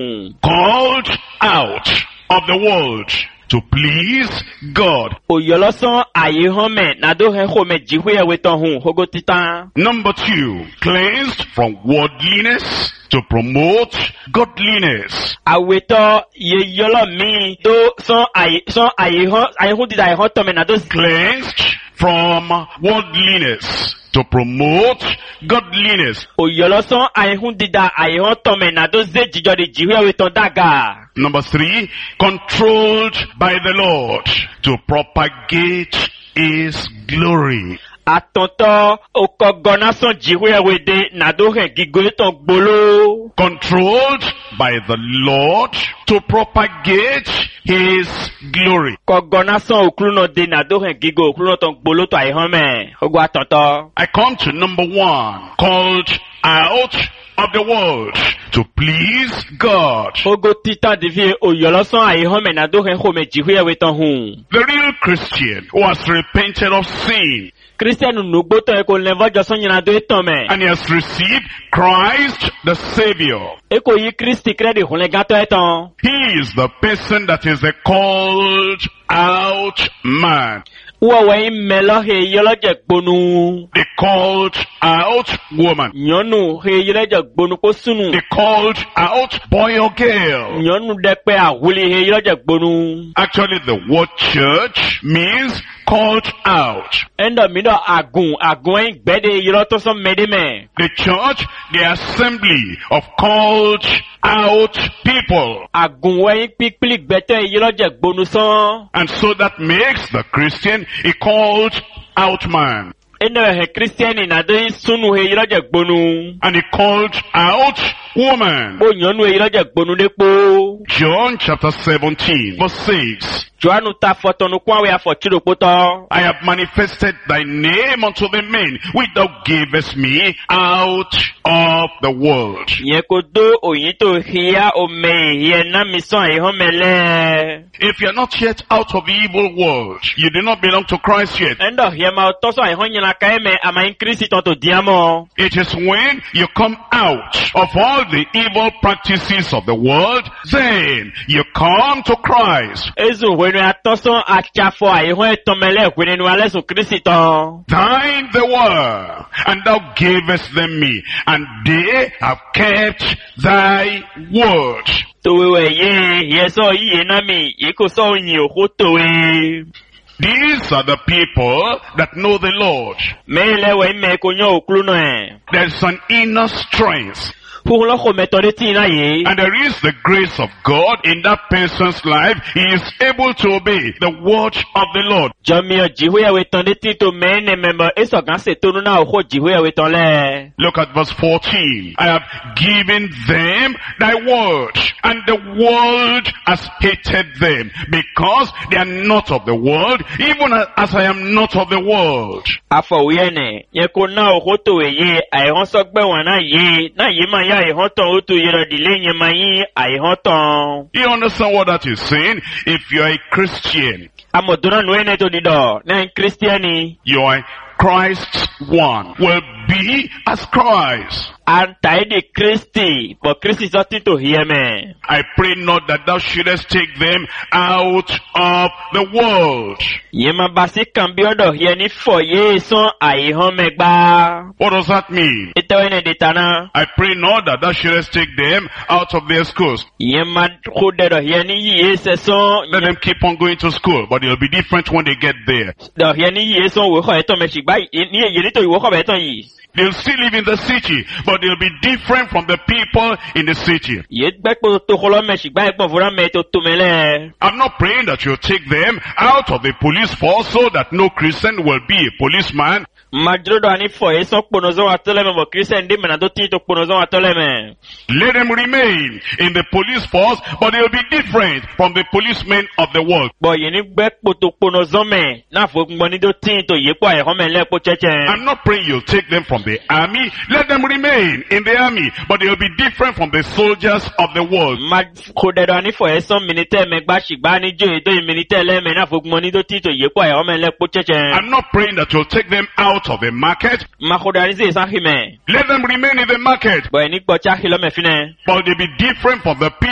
Called out of the world to please God. Number 2, cleansed from worldliness to promote godliness. Cleansed from worldliness to promote godliness. Number 3, controlled by the Lord to propagate His glory. Controlled by the Lord to propagate His glory. I come to number 1, called out of the world to please God. The real Christian who has repented of sin and he has received Christ the Savior. He is the person that is a called out man. The called out woman. The called out boy or girl. Actually, the word church means called out. The church, the assembly of called out people. And so that makes the Christian a called out man. And a called out woman. John chapter 17 verse 6. I have manifested thy name unto the men which thou gavest me out of the world. If you are not yet out of the evil world, you do not belong to Christ yet. It is when you come out of all the evil practices of the world, then you come to Christ. Thine the word, and thou gavest them me, and they have kept thy word. These are the people that know the Lord. There's an inner strength. And there is the grace of God in that person's life. He is able to obey the word of the Lord. Look at verse 14. I have given them thy word, and the world has hated them, because they are not of the world, even as I am not of the world. You understand what that is saying? If you are a Christian, you are Christ's one, will be as Christ. I pray not that thou shouldest take them out of the world. What does that mean? I pray not that thou shouldest take them out of their schools. Let them keep on going to school, but it'll be different when they get there. They'll still live in the city, but they'll be different from the people in the city. I'm not praying that you'll take them out of the police force so that no Christian will be a policeman. Let them remain in the police force, but they'll be different from the policemen of the world. I'm not praying you'll take them from the army. Let them remain in the army, but they'll be different from the soldiers of the world. I'm not praying that you'll take them out of the market. Let them remain in the market, but they'll be different from the people